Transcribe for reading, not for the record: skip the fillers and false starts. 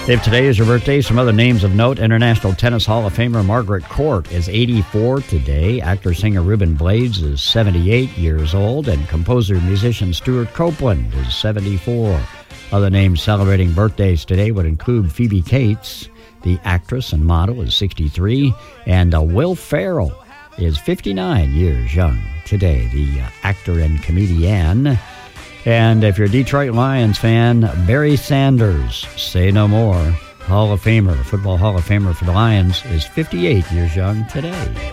If today is your birthday, some other names of note. International Tennis Hall of Famer Margaret Court is 84 today. Actor-singer Ruben Blades is 78 years old. And composer-musician Stuart Copeland is 74. Other names celebrating birthdays today would include Phoebe Cates, the actress and model, is 63. And Will Ferrell is 59 years young today, the actor and comedian. And if you're a Detroit Lions fan, Barry Sanders, say no more, Hall of Famer, Football Hall of Famer for the Lions, is 58 years young today.